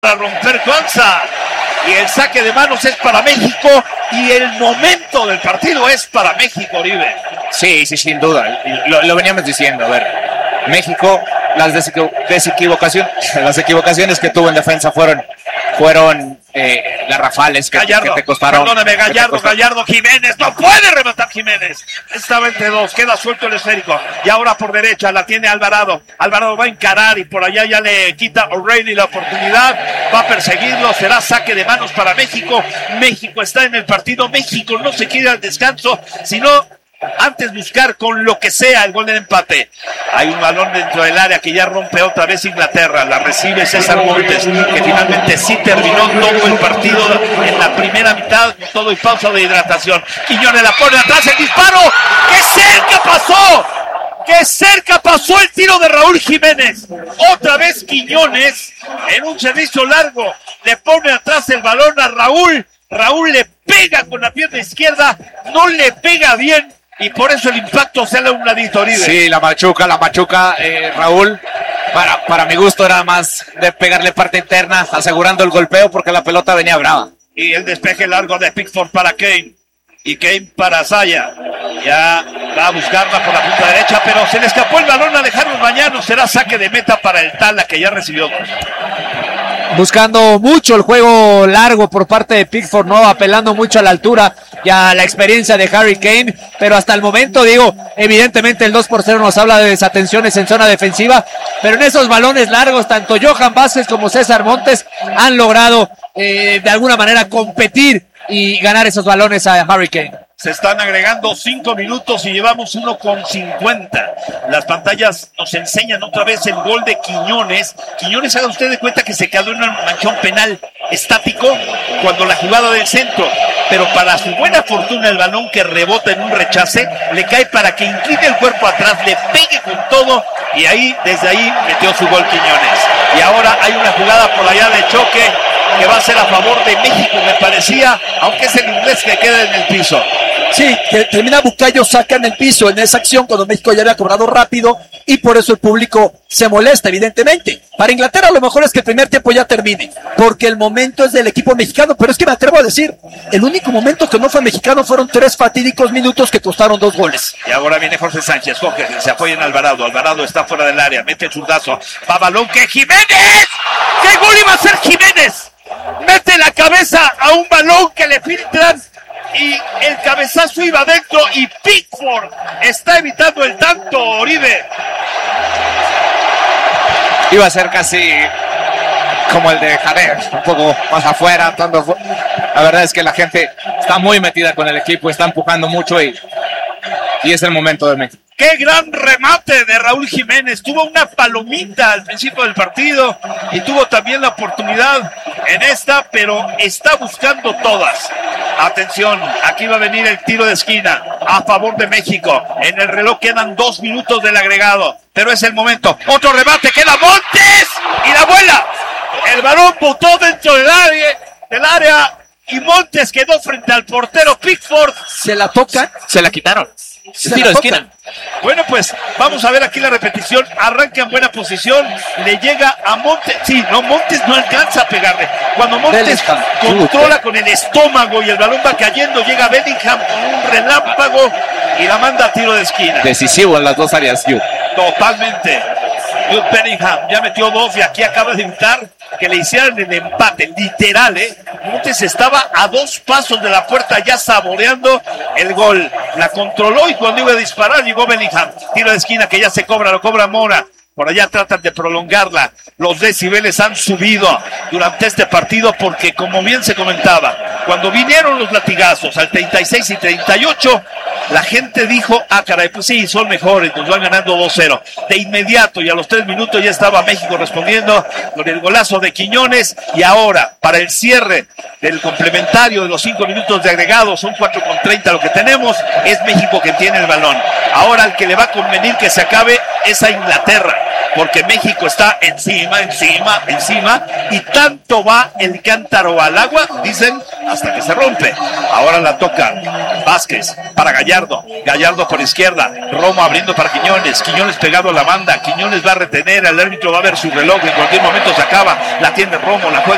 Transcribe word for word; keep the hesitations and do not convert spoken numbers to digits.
para romper Conza. Y el saque de manos es para México y el momento del partido es para México, Oribe. Sí, sí, sin duda. Lo, lo veníamos diciendo. A ver, México, las desequivocaciones, las equivocaciones que tuvo en defensa fueron, fueron eh, garrafales que, Gallardo, que te costaron. Perdóname, Gallardo, Gallardo, Jiménez, no puede rematar Jiménez. Estaba entre dos, queda suelto el esférico. Y ahora por derecha la tiene Alvarado. Alvarado va a encarar y por allá ya le quita O'Reilly la oportunidad. Va a perseguirlo, será saque de manos para México. México está en el partido. México no se quiere al descanso, sino antes buscar con lo que sea el gol del empate. Hay un balón dentro del área que ya rompe otra vez Inglaterra. La recibe César Montes, que finalmente sí terminó todo el partido en la primera mitad, todo y pausa de hidratación. Quiñones la pone atrás, el disparo. ¡Qué cerca pasó! ¡Qué cerca pasó el tiro de Raúl Jiménez! Otra vez Quiñones, en un servicio largo, le pone atrás el balón a Raúl. Raúl le pega con la pierna izquierda, no le pega bien. Y por eso el impacto sale a un ladito, Oribe. Sí, la machuca, la machuca, eh, Raúl. Para, para mi gusto era más de pegarle parte interna, asegurando el golpeo porque la pelota venía brava. Y el despeje largo de Pickford para Kane. Y Kane para Zaya. Ya va a buscarla por la punta derecha, pero se le escapó el balón a Alejandro Mañano. Será saque de meta para el Tala, que ya recibió. Buscando mucho el juego largo por parte de Pickford, ¿no? Apelando mucho a la altura y a la experiencia de Harry Kane, pero hasta el momento, digo, evidentemente el dos por cero nos habla de desatenciones en zona defensiva, pero en esos balones largos, tanto Johan Vázquez como César Montes han logrado eh, de alguna manera competir y ganar esos balones a Harry Kane. Se están agregando cinco minutos y llevamos uno con cincuenta. Las pantallas nos enseñan otra vez el gol de Quiñones. Quiñones, haga usted de cuenta que se quedó en un manchón penal estático cuando la jugada del centro. Pero para su buena fortuna, el balón que rebota en un rechace le cae para que incline el cuerpo atrás, le pegue con todo y ahí, desde ahí, metió su gol Quiñones. Y ahora hay una jugada por allá de choque que va a ser a favor de México, me parecía, aunque es el inglés que queda en el piso. Sí, que termina Bukayo Saka en el piso en esa acción cuando México ya había cobrado rápido y por eso el público se molesta, evidentemente. Para Inglaterra lo mejor es que el primer tiempo ya termine, porque el momento es del equipo mexicano, pero es que me atrevo a decir, el único momento que no fue mexicano fueron tres fatídicos minutos que costaron dos goles. Y ahora viene Jorge Sánchez, Jorge, se apoya en Alvarado, Alvarado está fuera del área, mete el zurdazo, va balón que Jiménez, ¿qué gol iba a hacer Jiménez? Mete la cabeza a un balón que le filtran y el cabezazo iba adentro y Pickford está evitando el tanto, Oribe. Iba a ser casi como el de Jader, un poco más afuera. Tanto afu- la verdad es que la gente está muy metida con el equipo, está empujando mucho y, y es el momento de México. ¡Qué gran remate de Raúl Jiménez! Tuvo una palomita al principio del partido y tuvo también la oportunidad en esta, pero está buscando todas. Atención, aquí va a venir el tiro de esquina a favor de México. En el reloj quedan dos minutos del agregado, pero es el momento. Otro remate, queda Montes y la vuela. El balón botó dentro del área, del área y Montes quedó frente al portero Pickford. Se la tocan. Se la quitaron. Se Tiro la de esquina. tocan. Bueno, pues vamos a ver aquí la repetición. Arranca en buena posición, le llega a Montes. Sí, no, Montes no alcanza a pegarle. Cuando Montes Bellingham. controla con el estómago y el balón va cayendo, llega Bellingham con un relámpago y la manda a tiro de esquina. Decisivo en las dos áreas, Jude. Totalmente. Jude Bellingham ya metió dos y aquí acaba de evitar que le hicieran el empate, literal, ¿eh? Montes estaba a dos pasos de la puerta ya saboreando el gol. La controló y cuando iba a disparar llegó Bellingham. Tiro de esquina que ya se cobra, lo cobra Mora. Por allá tratan de prolongarla. Los decibeles han subido durante este partido porque, como bien se comentaba, cuando vinieron los latigazos al treinta y seis y treinta y ocho, la gente dijo, ah caray, pues sí, son mejores, nos van ganando dos cero. De inmediato y a los tres minutos ya estaba México respondiendo con el golazo de Quiñones. Y ahora, para el cierre del complementario de los cinco minutos de agregado, son cuatro con treinta lo que tenemos, es México que tiene el balón. Ahora el que le va a convenir que se acabe es a Inglaterra, porque México está encima, encima, encima, y tanto va el cántaro al agua, dicen, hasta que se rompe. Ahora la toca Vázquez para Gallardo, Gallardo por izquierda, Romo abriendo para Quiñones, Quiñones pegado a la banda, Quiñones va a retener, el árbitro va a ver su reloj, en cualquier momento se acaba, la tiene Romo, la juega